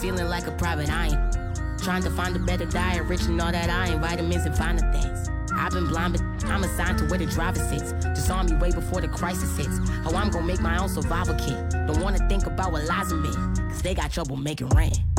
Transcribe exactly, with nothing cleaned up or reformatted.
feeling like a private iron. Trying to find a better diet, rich in all that iron, vitamins and finer things. I've been blind, but I'm assigned to where the driver sits. Just saw me way before the crisis hits. How I'm gonna make my own survival kit. Don't wanna think about what lies in me, cause they got trouble making rent.